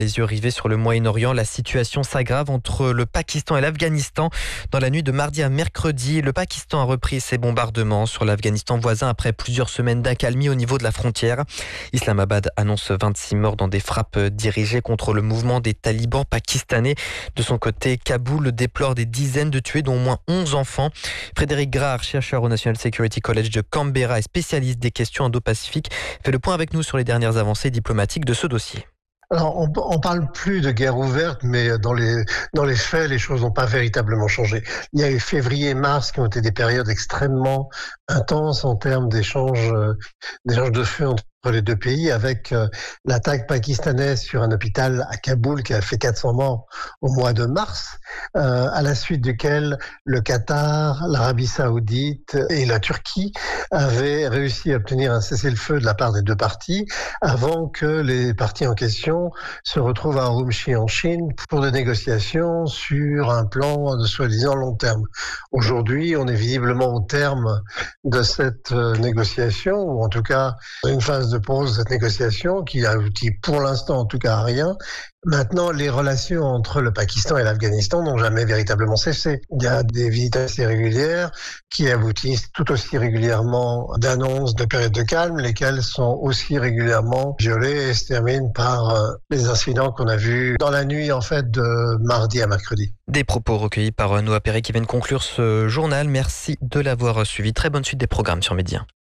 Les yeux rivés sur le Moyen-Orient, la situation s'aggrave entre le Pakistan et l'Afghanistan. Dans la nuit de mardi à mercredi, le Pakistan a repris ses bombardements sur l'Afghanistan voisin après plusieurs semaines d'accalmie au niveau de la frontière. Islamabad annonce 26 morts dans des frappes dirigées contre le mouvement des talibans pakistanais. De son côté, Kaboul déplore des dizaines de tués, dont au moins 11 enfants. Frédéric Grard, chercheur au National Security College de Canberra et spécialiste des questions indo-pacifiques, fait le point avec nous sur les dernières avancées diplomatiques de ce dossier. Alors, on parle plus de guerre ouverte, mais dans les faits, les choses n'ont pas véritablement changé. Il y a eu février et mars qui ont été des périodes extrêmement intenses en termes d'échanges de feu entre les deux pays, avec l'attaque pakistanaise sur un hôpital à Kaboul qui a fait 400 morts au mois de mars, à la suite duquel le Qatar, l'Arabie Saoudite et la Turquie avaient réussi à obtenir un cessez-le-feu de la part des deux parties avant que les parties en question se retrouvent à Urumqi en Chine pour des négociations sur un plan de soi-disant long terme. Aujourd'hui, on est visiblement au terme de cette négociation, ou en tout cas une phase de pause de cette négociation qui aboutit pour l'instant en tout cas à rien. Maintenant, les relations entre le Pakistan et l'Afghanistan n'ont jamais véritablement cessé. Il y a des visites assez régulières qui aboutissent tout aussi régulièrement d'annonces de périodes de calme, lesquelles sont aussi régulièrement violées et se terminent par les incidents qu'on a vus dans la nuit en fait de mardi à mercredi. Des propos recueillis par Noah Perret qui viennent conclure ce journal. Merci de l'avoir suivi. Très bonne suite des programmes sur Média.